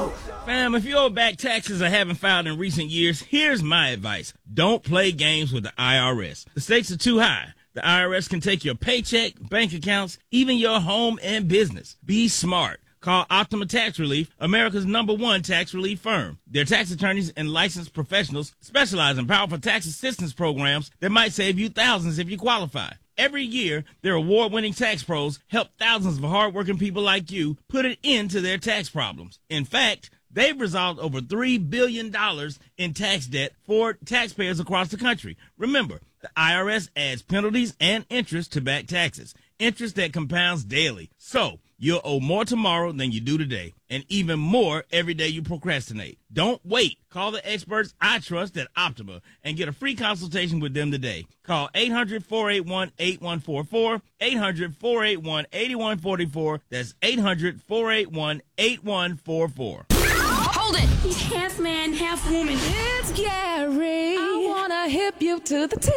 Fam, if you owe back taxes or haven't filed in recent years, here's my advice. Don't play games with the IRS. The stakes are too high. The IRS can take your paycheck, bank accounts, even your home and business. Be smart. Call Optima Tax Relief, America's #1 tax relief firm. Their tax attorneys and licensed professionals specialize in powerful tax assistance programs that might save you thousands if you qualify. Every year, their award-winning tax pros help thousands of hardworking people like you put an end to their tax problems. In fact, they've resolved over $3 billion in tax debt for taxpayers across the country. Remember, the IRS adds penalties and interest to back taxes, interest that compounds daily. So, you'll owe more tomorrow than you do today, and even more every day you procrastinate. Don't wait. Call the experts I trust at Optima and get a free consultation with them today. Call 800-481-8144, 800-481-8144. That's 800-481-8144. Hold it! He's half man, half woman. It's Gary. I wanna hip you to the T.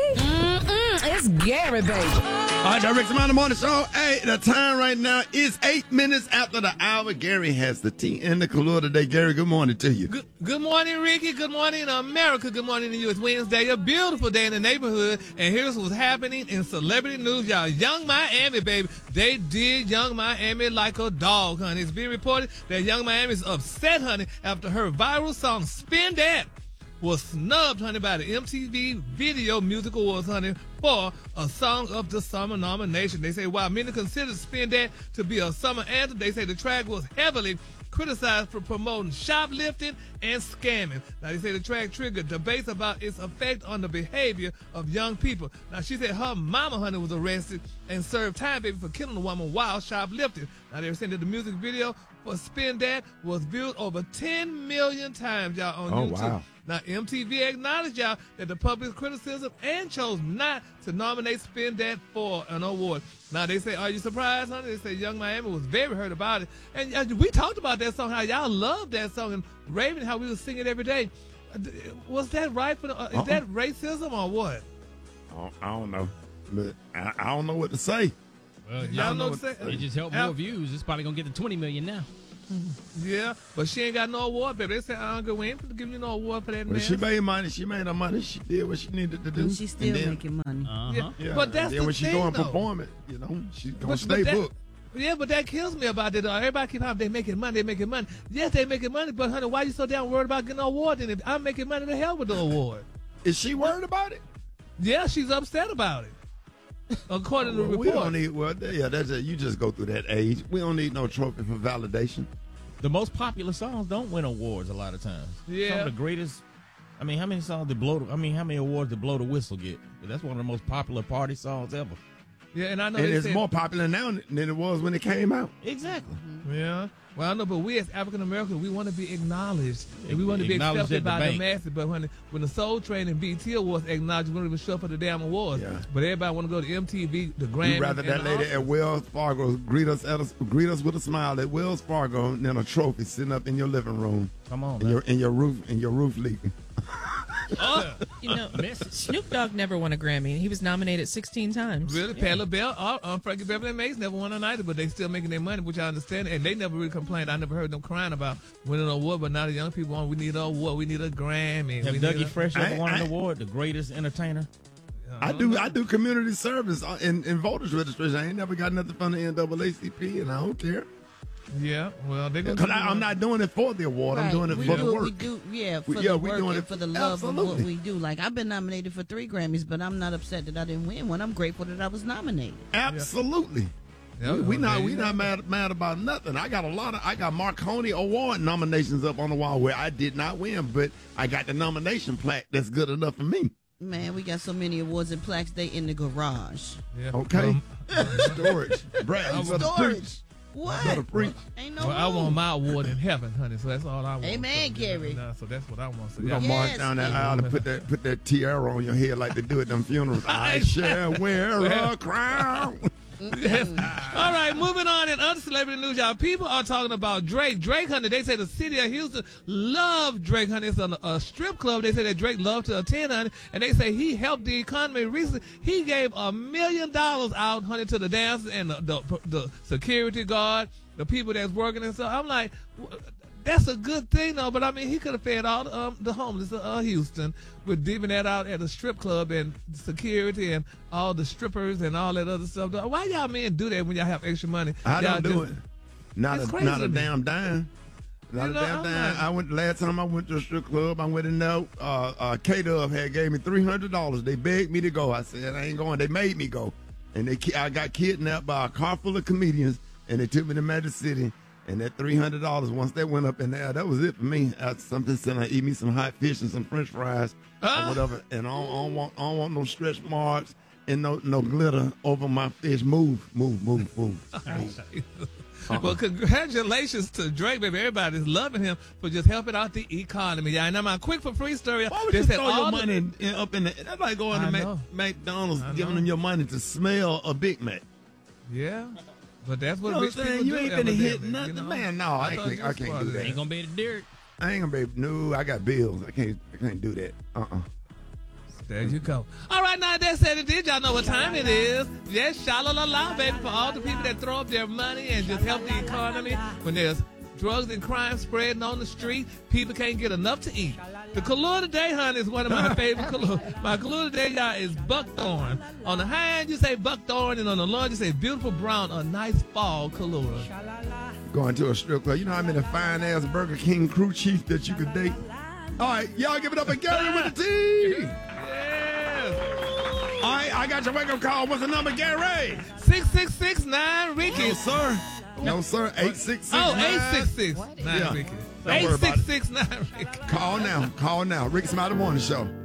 It's Gary, baby. All right, Direct Amount of Morning Show. Hey, the time right now is 8 minutes after the hour. Gary has the tea in the cooler today. Gary, good morning to you. Good morning, Ricky. Good morning, America. Good morning to you. It's Wednesday, a beautiful day in the neighborhood. And here's what's happening in celebrity news, y'all. Young Miami, baby. They did Young Miami like a dog, honey. It's being reported that Young Miami is upset, honey, after her viral song, Spin That, was snubbed, honey, by the MTV Video Music Awards, honey, for a Song of the Summer nomination. They say while many consider Spin That to be a summer anthem, they say the track was heavily criticized for promoting shoplifting and scamming. Now, they say the track triggered debates about its effect on the behavior of young people. Now, she said her mama, honey, was arrested and served time, baby, for killing a woman while shoplifting. Now, they were saying that the music video for Spin That was viewed over 10 million times, y'all, on YouTube. Wow. Now, MTV acknowledged, y'all, that the public's criticism and chose not to nominate Spin That for an award. Now, they say, are you surprised, honey? They say Young Miami was very hurt about it. And we talked about that song, how y'all loved that song, and Raven, how we would sing it every day. Was that right? Is that racism or what? I don't know. But I don't know what to say. Well, y'all know what to say? It just helped more views. It's probably going to get to 20 million now. Yeah, but she ain't got no award, baby. They say, we ain't give you no award for that, well, man. she made money. She made her money. She did what she needed to do. And she's still making money. Yeah, but that's and then the when she thing, go and though. perform it, she's going to stay booked. Yeah, but that kills me about it. Everybody keep they making money. Yes, they making money, but honey, why you so damn worried about getting an award? And if I'm making money, the hell with the award. Is she worried about it? Yeah, she's upset about it. According to the report. We don't need, that's it. You just go through that age. We don't need no trophy for validation. The most popular songs don't win awards a lot of times. Yeah. Some of the greatest. I mean, how many songs how many awards did Blow the Whistle get? But that's one of the most popular party songs ever. Yeah, and I know it's more popular now than it was when it came out. Exactly. Yeah. Well, I know, but we as African Americans, we want to be acknowledged. And we want to be accepted by the masses. But when the Soul Train and BET Awards acknowledged, we don't even show up for the damn awards. Yeah. But everybody want to go to MTV, the Grammy. You'd rather that lady at Wells Fargo greet us with a smile at Wells Fargo than a trophy sitting up in your living room. Come on, in your roof leaking. Snoop Dogg never won a Grammy. He was nominated 16 times. Really? Yeah. Patti LaBelle, Frankie Beverly and Maze never won an either, but they still making their money, which I understand. And they never really complained. I never heard them crying about winning an award, but now the young people we need an award. We need a Grammy. Have Dougie Fresh ever won an award? The greatest entertainer? I do community service in voters registration. I ain't never got nothing from the NAACP, and I don't care. Yeah, well, because I'm not doing it for the award. Right. I'm doing it for the work. We do, for the work and for the love of what we do. Like, I've been nominated for 3 Grammys, but I'm not upset that I didn't win one. I'm grateful that I was nominated. Absolutely. Yeah. We not mad about nothing. I got Marconi Award nominations up on the wall where I did not win, but I got the nomination plaque that's good enough for me. Man, we got so many awards and plaques. They in the garage. Yeah. Okay. Storage. Brad, storage. What? Ain't no I want my award in heaven, honey. So that's all I want. Amen, Gary. So that's what I want. So we're gonna march down that aisle and put that tiara on your head like they do at them funerals. I shall wear a crown. Yes. All right, moving on in other celebrity news, y'all. People are talking about Drake. Drake, honey, they say the city of Houston love Drake, honey. It's a strip club. They say that Drake loved to attend, honey. And they say he helped the economy recently. He gave $1 million out, honey, to the dancers and the security guard, the people that's working and stuff. I'm like, That's a good thing, though. But I mean, he could have fed all the homeless of Houston with divvying that out at a strip club and security and all the strippers and all that other stuff. Why y'all men do that when y'all have extra money? I Y'all don't do it. Not It's a crazy to me. damn dime. Not You a know, damn I'm dime. like- I went last time I went to a strip club. I went in there. K-Dub had gave me $300. They begged me to go. I said I ain't going. They made me go, and I got kidnapped by a car full of comedians, and they took me to Magic City. And that $300, once that went up in there, that was it for me. Something said I eat me some hot fish and some French fries or whatever. And I don't want no stretch marks and no glitter over my fish. Move. Well, congratulations to Drake, baby. Everybody's loving him for just helping out the economy. Yeah, and now my quick for free story. Why would they you said throw all your the- money up in the? That's like going I to know. McDonald's, I giving know. them your money to smell a Big Mac. Yeah, but that's what You know rich what I'm people saying? You do. ain't finna hit evidently, nothing, you know? man. No, I thought can't. you I was can't part do of that. Ain't gonna be the dirt. I ain't gonna be. No, I got bills. I can't do that. There you go. All right, now that said it did. Y'all know what time it is. Yes, sha-la-la-la, baby, for all the people that throw up their money and just help the economy. When there's drugs and crime spreading on the street, people can't get enough to eat. The color today, honey, is one of my favorite colors. My color today, y'all, is buckthorn. On the high end, you say buckthorn, and on the low end, you say beautiful brown, a nice fall color. Going to a strip club. You know how many fine ass Burger King crew chief that you could date? All right, y'all give it up for Gary with the T. Yes. All right, I got your wake up call. What's the number, Gary? 6669 Ricky. No, sir. No, sir. 866. Oh, 866 Yeah. Ricky. Don't worry about it. 8669 Ricky. Call now. Ricky Smiley Morning Show.